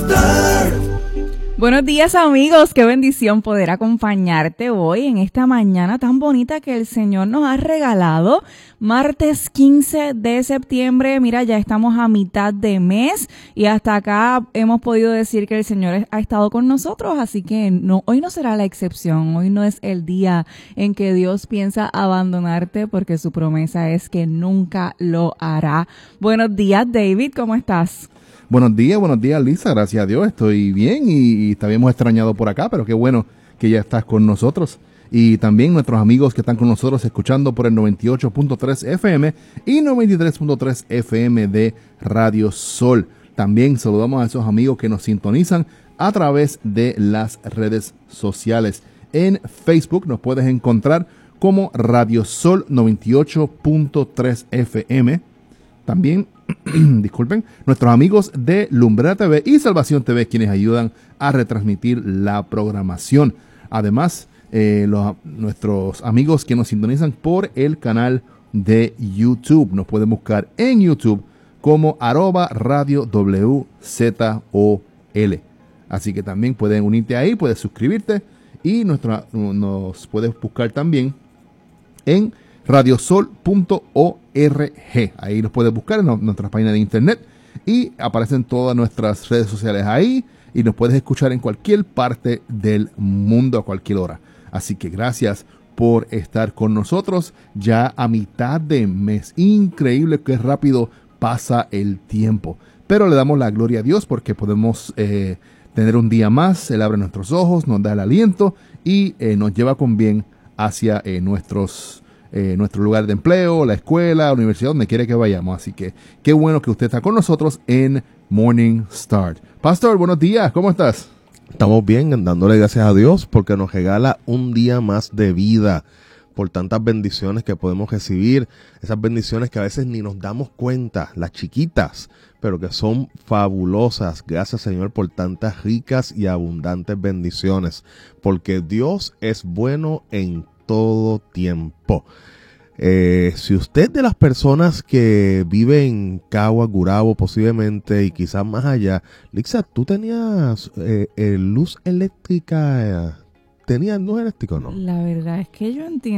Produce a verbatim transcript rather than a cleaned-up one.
Star. Buenos días, amigos, qué bendición poder acompañarte hoy en esta mañana tan bonita que el Señor nos ha regalado. Martes quince de septiembre, mira, ya estamos a mitad de mes y hasta acá hemos podido decir que el Señor ha estado con nosotros, así que no, hoy no será la excepción, hoy no es el día en que Dios piensa abandonarte porque su promesa es que nunca lo hará. Buenos días, David, ¿cómo estás? Buenos días, buenos días, Lisa, gracias a Dios, estoy bien y, y te habíamos extrañado por acá, pero qué bueno que ya estás con nosotros. Y también nuestros amigos que están con nosotros escuchando por el noventa y ocho punto tres F M y noventa y tres punto tres F M de Radio Sol. También saludamos a esos amigos que nos sintonizan a través de las redes sociales. En Facebook nos puedes encontrar como Radio Sol noventa y ocho punto tres F M. También, disculpen, nuestros amigos de Lumbrera T V y Salvación T V, quienes ayudan a retransmitir la programación. Además, eh, los, nuestros amigos que nos sintonizan por el canal de YouTube. Nos pueden buscar en YouTube como arroba radio W Z O L. Así que también pueden unirte ahí, puedes suscribirte y nuestro, nos puedes buscar también en radiosol punto org. Ahí nos puedes buscar en nuestra página de internet y aparecen todas nuestras redes sociales ahí y nos puedes escuchar en cualquier parte del mundo a cualquier hora. Así que gracias por estar con nosotros ya a mitad de mes. Increíble que rápido pasa el tiempo. Pero le damos la gloria a Dios porque podemos eh, tener un día más. Él abre nuestros ojos, nos da el aliento y eh, nos lleva con bien hacia eh, nuestros Eh, nuestro lugar de empleo, la escuela, la universidad, donde quiera que vayamos. Así que qué bueno que usted está con nosotros en Morning Start. Pastor, buenos días, ¿cómo estás? Estamos bien, dándole gracias a Dios porque nos regala un día más de vida, por tantas bendiciones que podemos recibir, esas bendiciones que a veces ni nos damos cuenta, las chiquitas, pero que son fabulosas. Gracias, Señor, por tantas ricas y abundantes bendiciones, porque Dios es bueno en todo tiempo. Eh, si usted de las personas que vive en Cagua, Gurabo posiblemente y quizás más allá, Lixa, ¿tú tenías eh, eh, luz eléctrica? ¿Tenías luz eléctrica o no? La verdad es que yo entiendo